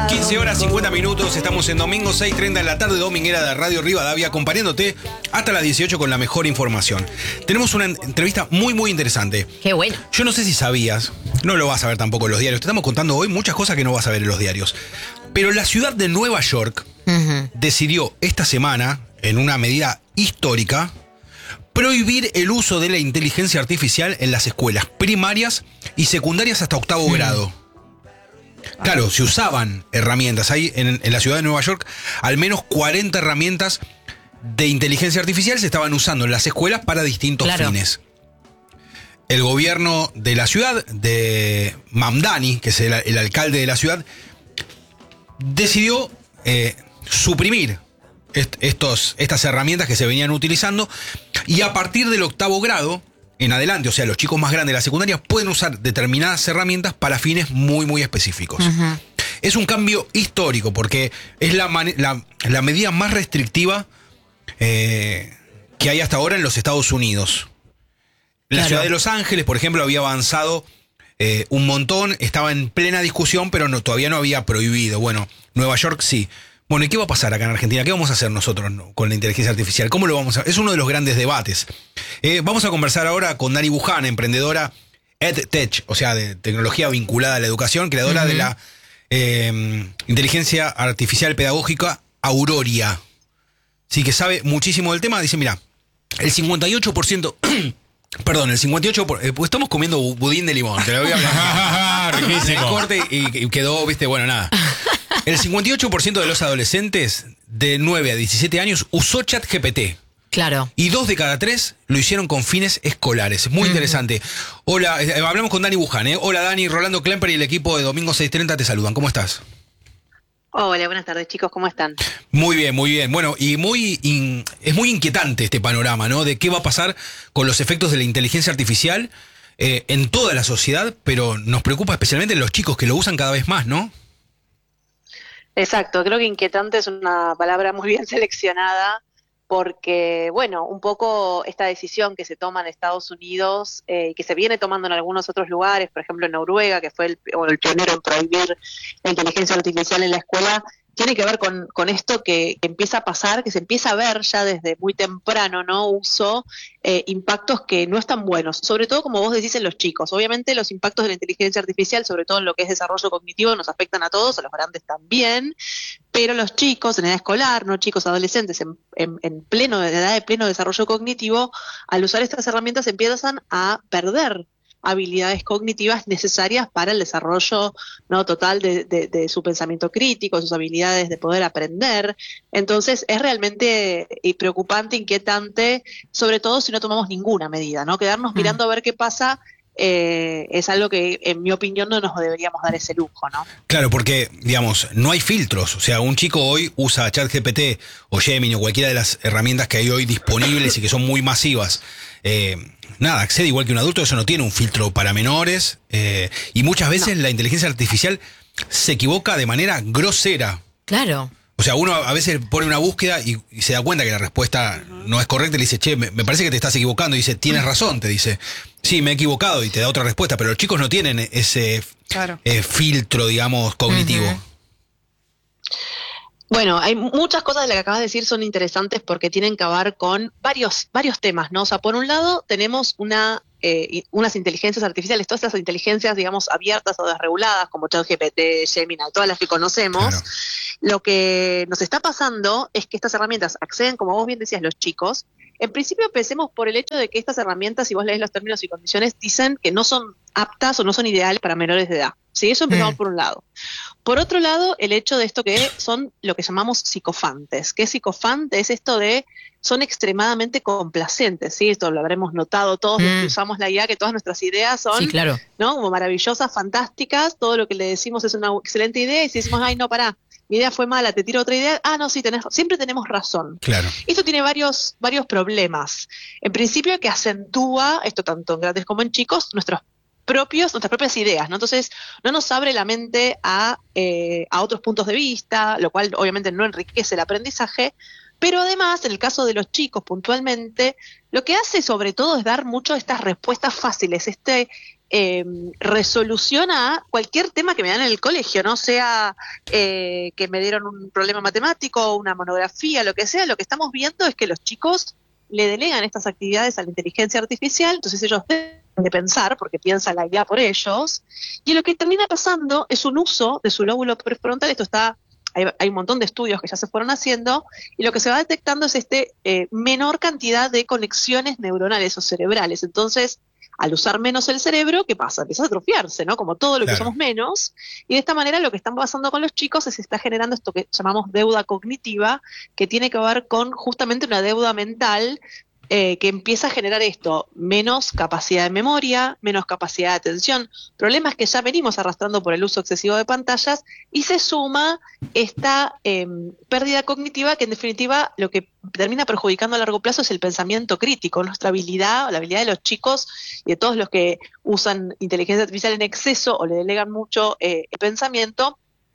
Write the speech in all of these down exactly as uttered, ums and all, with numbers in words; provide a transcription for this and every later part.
quince horas cincuenta minutos, estamos en domingo seis treinta de la tarde, dominguera de Radio Rivadavia, acompañándote hasta las dieciocho con la mejor información. Tenemos una entrevista muy muy interesante. Qué bueno. Yo no sé si sabías, no lo vas a ver tampoco en los diarios, te estamos contando hoy muchas cosas que no vas a ver en los diarios. Pero la ciudad de Nueva York uh-huh. decidió esta semana, en una medida histórica, prohibir el uso de la inteligencia artificial en las escuelas primarias y secundarias hasta octavo uh-huh. grado. Claro, se usaban herramientas. Ahí en, en la ciudad de Nueva York, al menos cuarenta herramientas de inteligencia artificial se estaban usando en las escuelas para distintos claro. fines. El gobierno de la ciudad, de Mamdani, que es el, el alcalde de la ciudad, decidió eh, suprimir est- estos, estas herramientas que se venían utilizando, y a partir del octavo grado en adelante, o sea, los chicos más grandes de la secundaria pueden usar determinadas herramientas para fines muy, muy específicos. Uh-huh. Es un cambio histórico porque es la, man- la, la medida más restrictiva eh, que hay hasta ahora en los Estados Unidos. La claro. ciudad de Los Ángeles, por ejemplo, había avanzado eh, un montón, estaba en plena discusión, pero no, todavía no había prohibido. Bueno, Nueva York sí. Bueno, ¿y qué va a pasar acá en Argentina? ¿Qué vamos a hacer nosotros con la inteligencia artificial? ¿Cómo lo vamos a hacer? Es uno de los grandes debates. Eh, vamos a conversar ahora con Dani Buján, emprendedora EdTech, o sea, de tecnología vinculada a la educación, creadora uh-huh. de la eh, inteligencia artificial pedagógica Auroria. Sí, que sabe muchísimo del tema. Dice, mira, el cincuenta y ocho por ciento... Perdón, el cincuenta y ocho por ciento... Eh, pues estamos comiendo budín de limón, te lo voy a hablar. Riquísimo. Corte y, y quedó, viste, bueno, nada. El cincuenta y ocho por ciento de los adolescentes de nueve a diecisiete años usó ChatGPT. Claro. Y dos de cada tres lo hicieron con fines escolares. Muy uh-huh. interesante. Hola, eh, hablamos con Dani Buján, ¿eh? Hola Dani, Rolando Klemper y el equipo de Domingo seis treinta te saludan. ¿Cómo estás? Hola, buenas tardes chicos, ¿cómo están? Muy bien, muy bien. Bueno, y muy in, es muy inquietante este panorama, ¿no? De qué va a pasar con los efectos de la inteligencia artificial eh, en toda la sociedad, pero nos preocupa especialmente los chicos que lo usan cada vez más, ¿no? Exacto, creo que inquietante es una palabra muy bien seleccionada porque, bueno, un poco esta decisión que se toma en Estados Unidos y eh, que se viene tomando en algunos otros lugares, por ejemplo en Noruega, que fue el, el pionero en prohibir la inteligencia artificial en la escuela, tiene que ver con, con esto que, que empieza a pasar, que se empieza a ver ya desde muy temprano, ¿no? Uso, eh, impactos que no están buenos, sobre todo como vos decís en los chicos. Obviamente los impactos de la inteligencia artificial, sobre todo en lo que es desarrollo cognitivo, nos afectan a todos, a los grandes también, pero los chicos en edad escolar, no chicos adolescentes en, en, en pleno, en edad de pleno desarrollo cognitivo, al usar estas herramientas empiezan a perder habilidades cognitivas necesarias para el desarrollo no total de, de, de su pensamiento crítico, sus habilidades de poder aprender. Entonces es realmente preocupante, inquietante, sobre todo si no tomamos ninguna medida, ¿no? Quedarnos mm. mirando a ver qué pasa eh, es algo que, en mi opinión, no nos deberíamos dar ese lujo, ¿no? Claro, porque, digamos, no hay filtros. O sea, un chico hoy usa ChatGPT o Gemini o cualquiera de las herramientas que hay hoy disponibles y que son muy masivas. Eh, nada, accede igual que un adulto, eso no tiene un filtro para menores, eh, y muchas veces no. la inteligencia artificial se equivoca de manera grosera. Claro. O sea, uno a veces pone una búsqueda y, y se da cuenta que la respuesta uh-huh. no es correcta y le dice, che, me, me parece que te estás equivocando. Y dice, tienes razón, te dice, sí, me he equivocado, y te da otra respuesta. Pero los chicos no tienen ese claro. eh, filtro, digamos, cognitivo. Uh-huh. Bueno, hay muchas cosas de las que acabas de decir son interesantes porque tienen que ver con varios varios temas, ¿no? O sea, por un lado tenemos una eh, unas inteligencias artificiales, todas estas inteligencias, digamos, abiertas o desreguladas, como ChatGPT, Gemini, todas las que conocemos. Claro. Lo que nos está pasando es que estas herramientas acceden, como vos bien decías, los chicos. En principio pensemos por el hecho de que estas herramientas, si vos lees los términos y condiciones, dicen que no son aptas o no son ideales para menores de edad. Sí, eso empezamos mm. por un lado. Por otro lado, el hecho de esto que son lo que llamamos psicofantes. ¿Qué es psicofante? Es esto de, son extremadamente complacientes, ¿sí? Esto lo habremos notado todos mm. los que usamos la I A, que todas nuestras ideas son, sí, claro. ¿no? Como maravillosas, fantásticas, todo lo que le decimos es una excelente idea, y si decimos, ay, no, pará, mi idea fue mala, te tiro otra idea, ah, no, sí, tenés, siempre tenemos razón. Claro. Esto tiene varios, varios problemas. En principio, que acentúa, esto tanto en grandes como en chicos, nuestros propios, nuestras propias ideas, ¿no? Entonces, no nos abre la mente a, eh, a otros puntos de vista, lo cual obviamente no enriquece el aprendizaje, pero además, en el caso de los chicos puntualmente, lo que hace sobre todo es dar mucho estas respuestas fáciles, este eh, resolución a cualquier tema que me dan en el colegio, no sea eh, que me dieron un problema matemático, una monografía, lo que sea. Lo que estamos viendo es que los chicos le delegan estas actividades a la inteligencia artificial, entonces ellos deben de pensar, porque piensa la I A por ellos, y lo que termina pasando es un uso de su lóbulo prefrontal. Esto está, hay, hay un montón de estudios que ya se fueron haciendo, y lo que se va detectando es este eh, menor cantidad de conexiones neuronales o cerebrales. Entonces, al usar menos el cerebro, ¿qué pasa? Empieza a atrofiarse, ¿no? Como todo lo que Claro. usamos menos, y de esta manera lo que está pasando con los chicos es que se está generando esto que llamamos deuda cognitiva, que tiene que ver con justamente una deuda mental eh, que empieza a generar esto, menos capacidad de memoria, menos capacidad de atención, problemas que ya venimos arrastrando por el uso excesivo de pantallas, y se suma esta eh, pérdida cognitiva que en definitiva lo que termina perjudicando a largo plazo es el pensamiento crítico, nuestra habilidad, la habilidad de los chicos y de todos los que usan inteligencia artificial en exceso o le delegan mucho eh, el pensamiento.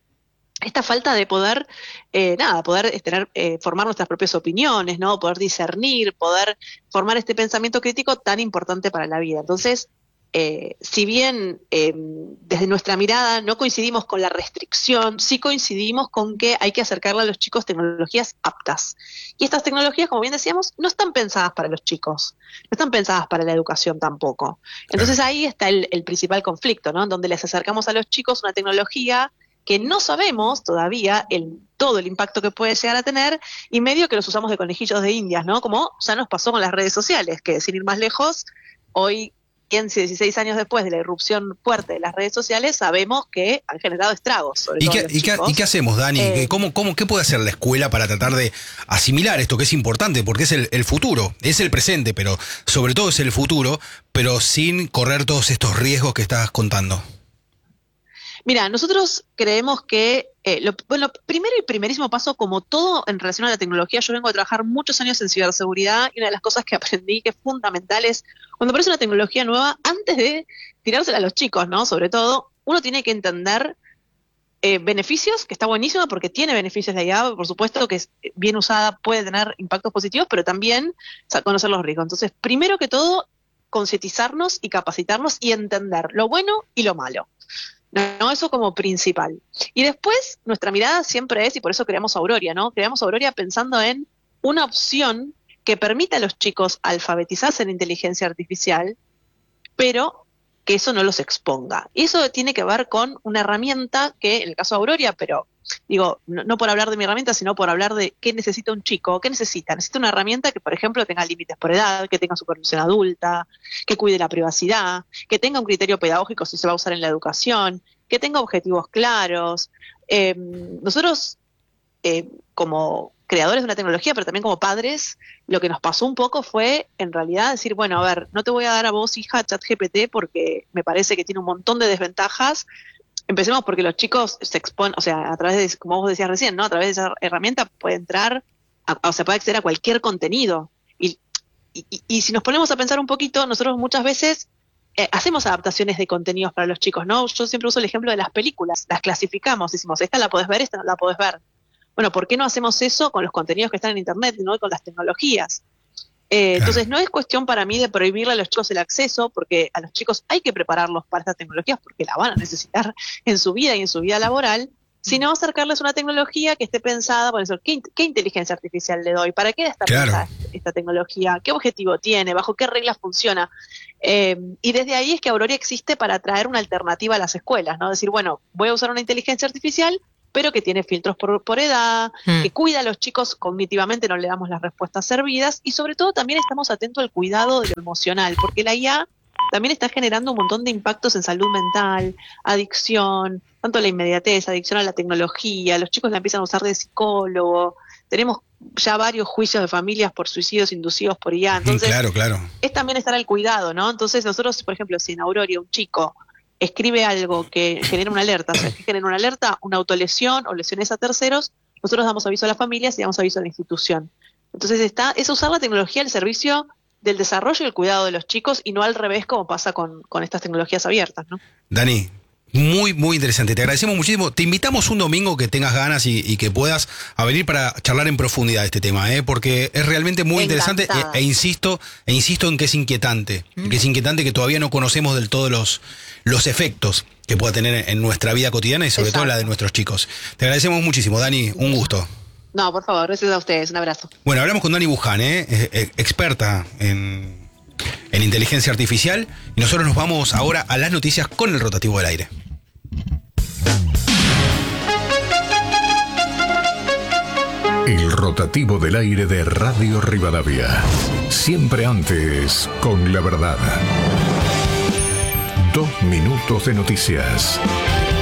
Esta falta de poder, eh, nada, poder tener, eh, formar nuestras propias opiniones, ¿no? Poder discernir, poder formar este pensamiento crítico tan importante para la vida. Entonces, eh, si bien eh, desde nuestra mirada no coincidimos con la restricción, sí coincidimos con que hay que acercarle a los chicos tecnologías aptas. Y estas tecnologías, como bien decíamos, no están pensadas para los chicos, no están pensadas para la educación tampoco. Entonces ahí está el, el principal conflicto, ¿no? En donde les acercamos a los chicos una tecnología que no sabemos todavía el, todo el impacto que puede llegar a tener, y medio que los usamos de conejillos de indias, ¿no? Como ya nos pasó con las redes sociales, que sin ir más lejos, hoy, quince, dieciséis años después de la irrupción fuerte de las redes sociales, sabemos que han generado estragos, sobre ¿Y todo qué, en los y, qué, chicos. ¿Y qué hacemos, Dani? Eh, ¿Cómo, cómo, ¿Qué puede hacer la escuela para tratar de asimilar esto que es importante? Porque es el, el futuro, es el presente, pero sobre todo es el futuro, pero sin correr todos estos riesgos que estás contando. Mira, nosotros creemos que, eh, lo, bueno, primero y primerísimo paso, como todo en relación a la tecnología, yo vengo a trabajar muchos años en ciberseguridad, y una de las cosas que aprendí que es fundamental es, cuando aparece una tecnología nueva, antes de tirársela a los chicos, ¿no? Sobre todo, uno tiene que entender eh, beneficios, que está buenísimo porque tiene beneficios la I A, por supuesto que es bien usada, puede tener impactos positivos, pero también, o sea, conocer los riesgos. Entonces, primero que todo, concientizarnos y capacitarnos y entender lo bueno y lo malo. No, eso como principal. Y después, nuestra mirada siempre es, y por eso creamos Auroria, ¿no? Creamos Auroria pensando en una opción que permita a los chicos alfabetizarse en inteligencia artificial, pero que eso no los exponga. Y eso tiene que ver con una herramienta que, en el caso de Auroria, pero digo, no, no por hablar de mi herramienta, sino por hablar de qué necesita un chico, qué necesita. Necesita una herramienta que, por ejemplo, tenga límites por edad, que tenga supervisión adulta, que cuide la privacidad, que tenga un criterio pedagógico si se va a usar en la educación, que tenga objetivos claros. Eh, nosotros, eh, como creadores de una tecnología, pero también como padres, lo que nos pasó un poco fue, en realidad, decir, bueno, a ver, no te voy a dar a vos, hija, ChatGPT, porque me parece que tiene un montón de desventajas. Empecemos porque los chicos se exponen, o sea, a través de, como vos decías recién, ¿no? A través de esa herramienta puede entrar, a, o sea, puede acceder a cualquier contenido. Y, y, y si nos ponemos a pensar un poquito, nosotros muchas veces eh, hacemos adaptaciones de contenidos para los chicos, ¿no? Yo siempre uso el ejemplo de las películas, las clasificamos, decimos, esta la podés ver, esta no la podés ver. Bueno, ¿por qué no hacemos eso con los contenidos que están en Internet, ¿no? Con las tecnologías? Eh, Claro. entonces, no es cuestión para mí de prohibirle a los chicos el acceso, porque a los chicos hay que prepararlos para estas tecnologías, porque la van a necesitar en su vida y en su vida laboral, sino acercarles una tecnología que esté pensada, por eso, ¿qué, qué inteligencia artificial le doy? ¿Para qué está Claro. pensada esta tecnología? ¿Qué objetivo tiene? ¿Bajo qué reglas funciona? Eh, y desde ahí es que Auroria existe para traer una alternativa a las escuelas, ¿no? Decir, bueno, voy a usar una inteligencia artificial, pero que tiene filtros por, por edad, mm. que cuida a los chicos cognitivamente, no le damos las respuestas servidas, y sobre todo también estamos atentos al cuidado de lo emocional, porque la I A también está generando un montón de impactos en salud mental, adicción, tanto la inmediatez, adicción a la tecnología, los chicos la empiezan a usar de psicólogo, tenemos ya varios juicios de familias por suicidios inducidos por I A, entonces claro, claro. es también estar al cuidado, ¿no? Entonces nosotros, por ejemplo, si en Auroria un chico escribe algo que genera una alerta, o sea, que genera una alerta, una autolesión o lesiones a terceros, nosotros damos aviso a las familias y damos aviso a la institución. Entonces está, es usar la tecnología al servicio del desarrollo y el cuidado de los chicos y no al revés como pasa con, con estas tecnologías abiertas, ¿no? Dani, Muy, muy interesante. Te agradecemos muchísimo. Te invitamos un domingo que tengas ganas y, y que puedas a venir para charlar en profundidad de este tema, ¿eh? Porque es realmente muy interesante e, e insisto e insisto en que es inquietante, mm. que es inquietante que todavía no conocemos del todo los, los efectos que pueda tener en nuestra vida cotidiana y sobre Exacto. todo la de nuestros chicos. Te agradecemos muchísimo, Dani. Un gusto. No, por favor, gracias a ustedes. Un abrazo. Bueno, hablamos con Dani Buján, ¿eh? experta en... en inteligencia artificial, y nosotros nos vamos ahora a las noticias con el rotativo del aire. El rotativo del aire de Radio Rivadavia. Siempre antes con la verdad. Dos minutos de noticias.